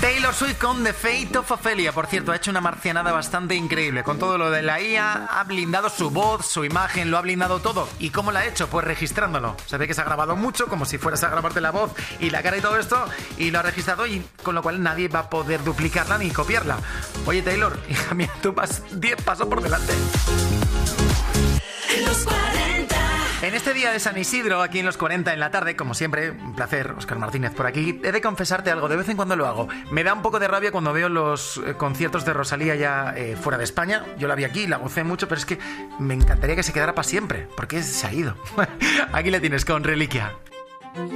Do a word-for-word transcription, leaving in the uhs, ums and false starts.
Taylor Swift con The Fate of Ophelia. Por cierto, ha hecho una marcianada bastante increíble. Con todo lo de la I A, ha blindado su voz, su imagen, lo ha blindado todo. ¿Y cómo lo ha hecho? Pues registrándolo. Se ve que se ha grabado mucho, como si fueras a grabarte la voz y la cara y todo esto, y lo ha registrado, y con lo cual nadie va a poder duplicarla ni copiarla. Oye, Taylor, hija mía, tú vas diez pasos por delante. Los cuarenta. En este día de San Isidro, aquí en los cuarenta en la tarde, como siempre, un placer, Óscar Martínez por aquí. He de confesarte algo, de vez en cuando lo hago. Me da un poco de rabia cuando veo los eh, conciertos de Rosalía ya eh, fuera de España. Yo la vi aquí, la gocé mucho, pero es que me encantaría que se quedara para siempre, porque se ha ido. Aquí la tienes con Reliquia.